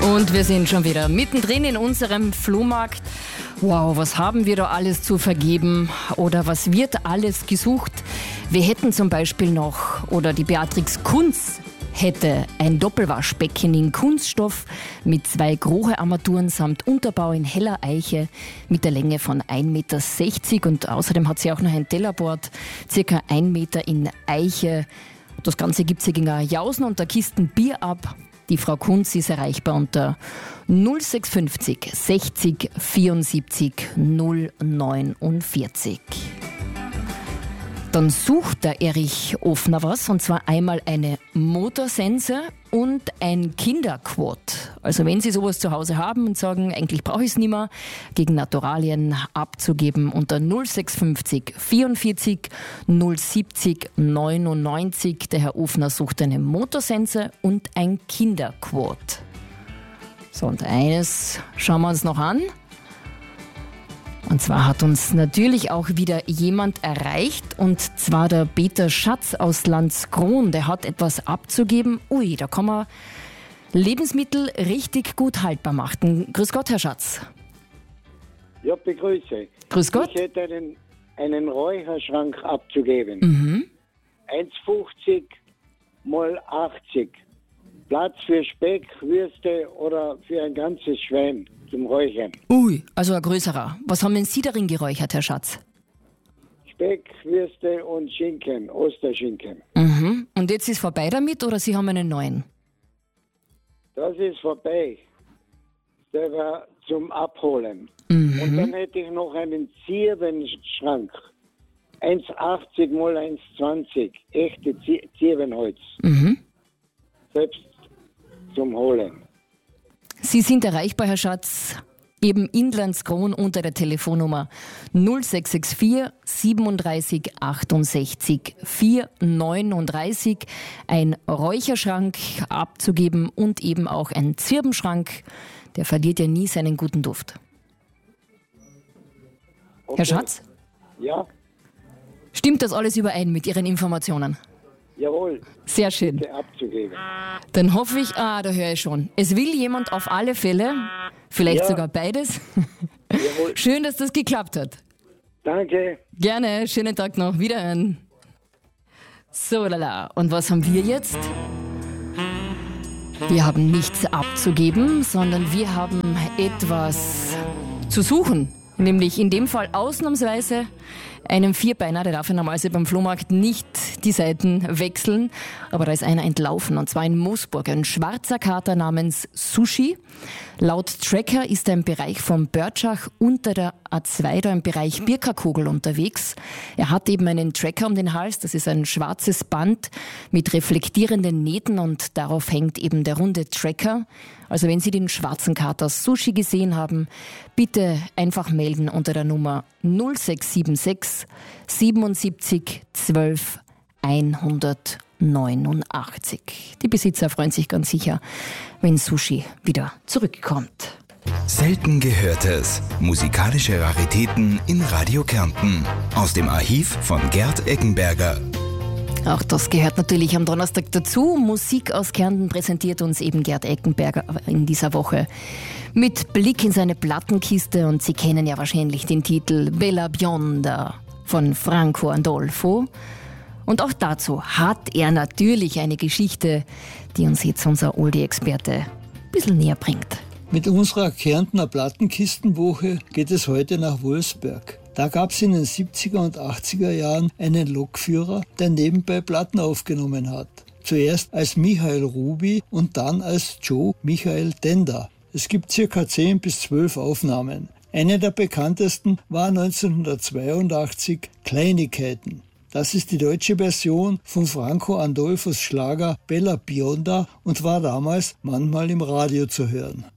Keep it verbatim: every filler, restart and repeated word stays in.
Und wir sind schon wieder mittendrin in unserem Flohmarkt. Wow, was haben wir da alles zu vergeben oder was wird alles gesucht? Wir hätten zum Beispiel noch, oder die Beatrix Kunz hätte ein Doppelwaschbecken in Kunststoff mit zwei große Armaturen samt Unterbau in heller Eiche mit der Länge von ein Meter sechzig und außerdem hat sie auch noch ein Tellerboard, circa ein Meter in Eiche. Das Ganze gibt sie gegen ein Jausen und der Kisten Bier ab. Die Frau Kunz ist erreichbar unter null sechs fünf null sechzig vierundsiebzig null neunundvierzig. Dann sucht der Erich Ofner was, und zwar einmal eine Motorsense und ein Kinderquad. Also wenn Sie sowas zu Hause haben und sagen, eigentlich brauche ich es nicht mehr, gegen Naturalien abzugeben unter null sechs fünf null vierundvierzig null siebzig neunundneunzig. Der Herr Ofner sucht eine Motorsense und ein Kinderquad. So, und eines schauen wir uns noch an. Und zwar hat uns natürlich auch wieder jemand erreicht, und zwar der Peter Schatz aus Landskron. Der hat etwas abzugeben. Ui, da kann man Lebensmittel richtig gut haltbar machen. Grüß Gott, Herr Schatz. Ja, begrüße. Grüß Gott. Ich hätte einen, einen Räucherschrank abzugeben. Mhm. eins fünfzig mal achtzig. Platz für Speck, Würste oder für ein ganzes Schwein zum Räuchern. Ui, also ein größerer. Was haben denn Sie darin geräuchert, Herr Schatz? Speck, Würste und Schinken, Osterschinken. Mhm. Und jetzt ist vorbei damit oder Sie haben einen neuen? Das ist vorbei. Der war zum Abholen. Mhm. Und dann hätte ich noch einen Zirbenschrank. eins achtzig mal eins zwanzig. Echte Zirbenholz. Mhm. Selbst zum Holen. Sie sind erreichbar, Herr Schatz, eben in Landskron unter der Telefonnummer null sechs sechs vier siebenunddreißig achtundsechzig vierhundertneununddreißig. Ein Räucherschrank abzugeben und eben auch ein Zirbenschrank. Der verliert ja nie seinen guten Duft. Okay. Herr Schatz? Ja, Stimmt das alles überein mit Ihren Informationen? jawohl. Sehr schön. Bitte abzugeben. Dann hoffe ich, ah, da höre ich schon. Es will jemand auf alle Fälle, vielleicht Ja. sogar beides. Jawohl. Schön, dass das geklappt hat. Danke. Gerne, schönen Tag noch, wiederhören. So, lala. Und was haben wir jetzt? Wir haben nichts abzugeben, sondern wir haben etwas zu suchen. Nämlich in dem Fall ausnahmsweise einem Vierbeiner, der darf ja normalerweise beim Flohmarkt nicht die Seiten wechseln. Aber da ist einer entlaufen, und zwar in Moosburg, ein schwarzer Kater namens Sushi. Laut Tracker ist er im Bereich von Börtschach unter der A zwei, da im Bereich Birkerkogel unterwegs. Er hat eben einen Tracker um den Hals, das ist ein schwarzes Band mit reflektierenden Nähten und darauf hängt eben der runde Tracker. Also wenn Sie den schwarzen Kater Sushi gesehen haben, bitte einfach melden unter der Nummer null sechs sieben sechs siebenundsiebzig zwölf hundertneunundachtzig. Die Besitzer freuen sich ganz sicher, wenn Sushi wieder zurückkommt. Selten Gehörtes. Musikalische Raritäten in Radio Kärnten. Aus dem Archiv von Gerd Eckenberger. Auch das gehört natürlich am Donnerstag dazu. Musik aus Kärnten präsentiert uns eben Gerd Eckenberger in dieser Woche mit Blick in seine Plattenkiste. Und Sie kennen ja wahrscheinlich den Titel Bella Bionda von Franco Andolfo. Und auch dazu hat er natürlich eine Geschichte, die uns jetzt unser Oldie-Experte ein bisschen näher bringt. Mit unserer Kärntner Plattenkistenwoche geht es heute nach Wolfsberg. Da gab es in den siebziger und achtziger Jahren einen Lokführer, der nebenbei Platten aufgenommen hat. Zuerst als Michael Ruby und dann als Joe Michael Dender. Es gibt circa zehn bis zwölf Aufnahmen. Eine der bekanntesten war neunzehnhundertzweiundachtzig Kleinigkeiten. Das ist die deutsche Version von Franco Andolfos Schlager Bella Bionda und war damals manchmal im Radio zu hören.